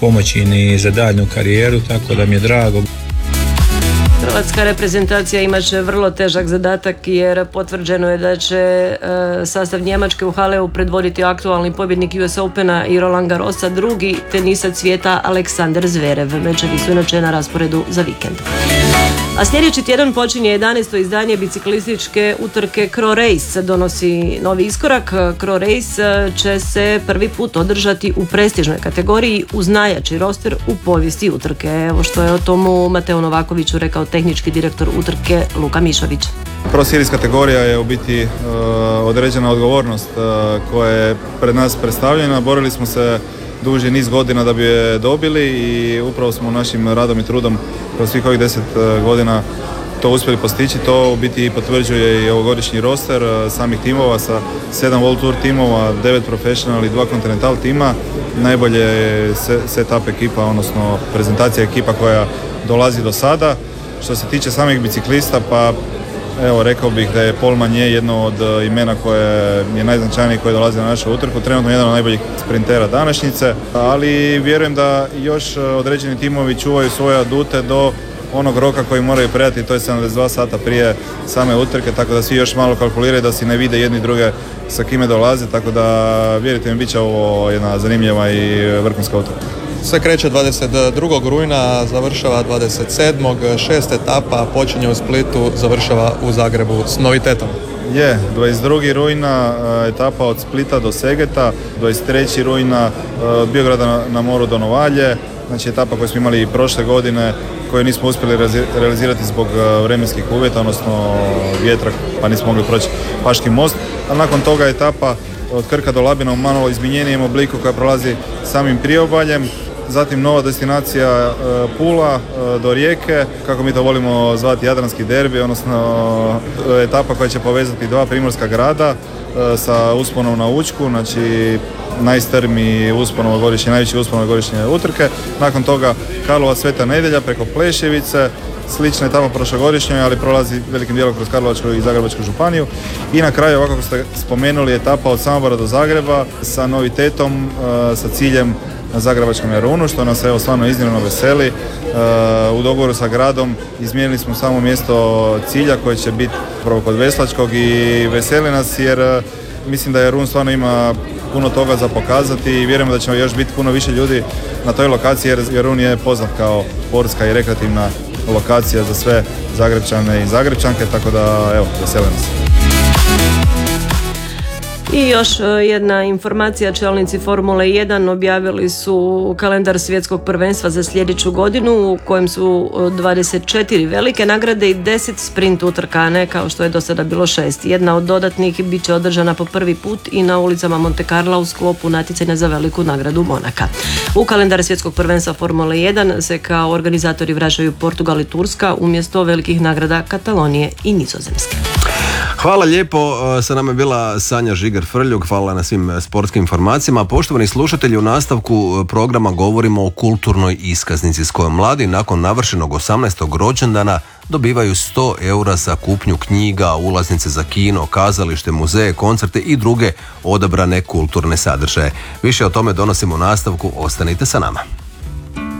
pomoći ni za daljnju karijeru, tako da mi je drago. Hrvatska reprezentacija imat će vrlo težak zadatak jer potvrđeno je da će sastav Njemačke u Haleu predvoditi aktualni pobjednik US Opena i Roland Garrosa, drugi tenisac svijeta Aleksandar Zverev. Mečevi su inače na rasporedu za vikend. A sljedeći tjedan počinje 11. izdanje biciklističke utrke Kro Race. Donosi novi iskorak. Kro Race će se prvi put održati u prestižnoj kategoriji uz najjači roster u povijesti utrke. Evo što je o tomu Mateo Novakoviću rekao tehnički direktor utrke Luka Mišović. Pro Series kategorija je u biti određena odgovornost koja je pred nas predstavljena. Borili smo se duži niz godina da bi je dobili i upravo smo našim radom i trudom kroz svih ovih 10 godina to uspjeli postići. To u biti potvrđuje i ovogodišnji roster samih timova sa 7 World Tour timova, 9 Professional i 2 Continental tima. Najbolje je setup ekipa, odnosno prezentacija ekipa koja dolazi do sada. Što se tiče samih biciklista, pa evo rekao bih da je Paul Magnier jedno od imena koje je najznačajniji koji dolazi na našu utrku, trenutno jedan od najboljih sprintera današnjice, ali vjerujem da još određeni timovi čuvaju svoje adute do onog roka koji moraju predati, to je 72 sata prije same utrke, tako da svi još malo kalkuliraju da si ne vide jedni druge sa kime dolaze, tako da vjerujte mi, bit će ovo jedna zanimljiva i vrhunska utrka. Sve kreće 22. rujna, završava 27. 6 etapa, počinje u Splitu, završava u Zagrebu s novitetom. 22. rujna etapa od Splita do Segeta, 23. rujna od Biograda na moru do Novalje, znači etapa koju smo imali i prošle godine, koju nismo uspjeli realizirati zbog vremenskih uvjeta, odnosno vjetra, pa nismo mogli proći Paški most, a nakon toga etapa od Krka do Labina u malo izmijenjenijem obliku koja prolazi samim priobaljem. Zatim nova destinacija Pula do Rijeke, kako mi to volimo zvati Jadranski derbi, odnosno etapa koja će povezati dva primorska grada sa usponom na Učku, znači najstrmiji uspon ovogodišnje, najveći uspon ovogodišnje utrke. Nakon toga Karlovac Sveta Nedjelja preko Pleševice, slična etapa prošlogodišnjoj, ali prolazi velikim dijelom kroz Karlovačku i Zagrebačku županiju. I na kraju, ovako kako ste spomenuli, etapa od Samobora do Zagreba sa novitetom, sa ciljem na Zagrebačkom Jarunu, što nas evo stvarno iznimno veseli. U dogovoru sa gradom izmijenili smo samo mjesto cilja koje će biti prvo kod Veslačkog i veseli nas jer mislim da Jarun stvarno ima puno toga za pokazati i vjerujemo da ćemo još biti puno više ljudi na toj lokaciji jer Jarun je poznat kao sportska i rekreativna lokacija za sve Zagrebčane i Zagrebčanke, tako da evo, veseli nas. I još jedna informacija, čelnici Formule 1 objavili su kalendar svjetskog prvenstva za sljedeću godinu u kojem su 24 velike nagrade i 10 sprint utrka, a ne kao što je do sada bilo 6. Jedna od dodatnih bit će održana po prvi put i na ulicama Monte Carla u sklopu natjecanja za veliku nagradu Monaka. U kalendar svjetskog prvenstva Formule 1 se kao organizatori vraćaju Portugal i Turska umjesto velikih nagrada Katalonije i Nizozemske. Hvala lijepo, sa nama je bila Sanja Žigar-Frljuk, hvala na svim sportskim informacijama. Poštovani slušatelji, u nastavku programa govorimo o kulturnoj iskaznici s kojom mladi nakon navršenog 18. rođendana dobivaju 100 eura za kupnju knjiga, ulaznice za kino, kazalište, muzeje, koncerte i druge odabrane kulturne sadržaje. Više o tome donosimo u nastavku, ostanite sa nama.